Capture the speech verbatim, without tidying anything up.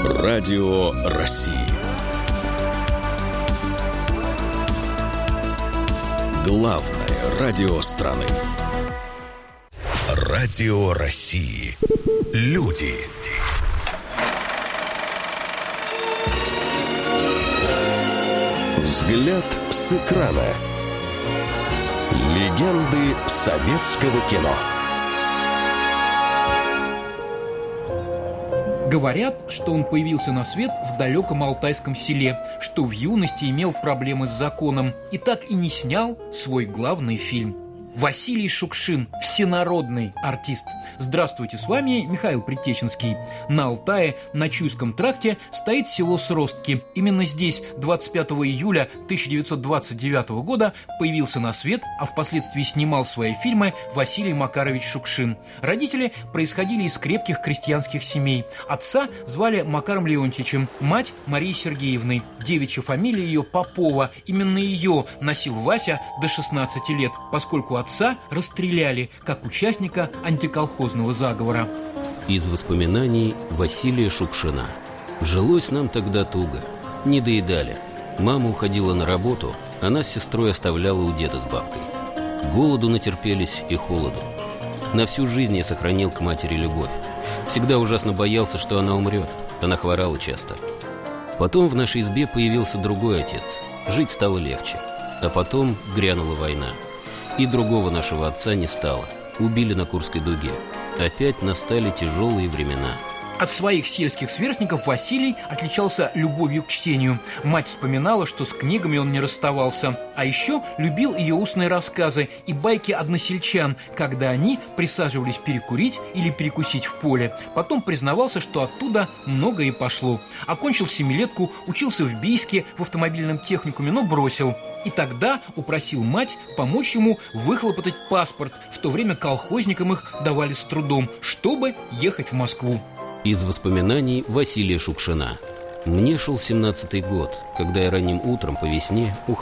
Радио России. Главное радио страны. Радио России. Люди. Взгляд с экрана. Легенды советского кино. Говорят, что он появился на свет в далеком алтайском селе, что в юности имел проблемы с законом и так и не снял свой главный фильм. Василий Шукшин, всенародный артист. Здравствуйте, с вами Михаил Предтеченский. На Алтае, на Чуйском тракте, стоит село Сростки. Именно здесь двадцать пятого июля тысяча девятьсот двадцать девятого года появился на свет, а впоследствии снимал свои фильмы Василий Макарович Шукшин. Родители происходили из крепких крестьянских семей. Отца звали Макаром Леонтьевичем, мать Марией Сергеевной. Девичья фамилия ее Попова. Именно ее носил Вася до шестнадцати лет, поскольку отца расстреляли как участника антиколхозного заговора. Из воспоминаний Василия Шукшина. Жилось нам тогда туго. Не доедали. Мама уходила на работу, она с сестрой оставляла у деда с бабкой. Голоду натерпелись и холоду. На всю жизнь я сохранил к матери любовь. Всегда ужасно боялся, что она умрет. Она хворала часто. Потом в нашей избе появился другой отец. Жить стало легче. А потом грянула война. И другого нашего отца не стало. Убили на Курской дуге. Опять настали тяжелые времена. От своих сельских сверстников Василий отличался любовью к чтению. Мать вспоминала, что с книгами он не расставался. А еще любил ее устные рассказы и байки односельчан, когда они присаживались перекурить или перекусить в поле. Потом признавался, что оттуда много и пошло. Окончил семилетку, учился в Бийске в автомобильном техникуме, но бросил. И тогда упросил мать помочь ему выхлопотать паспорт. В то время колхозникам их давали с трудом, чтобы ехать в Москву. Из воспоминаний Василия Шукшина. Мне шел семнадцатый год, когда я ранним утром по весне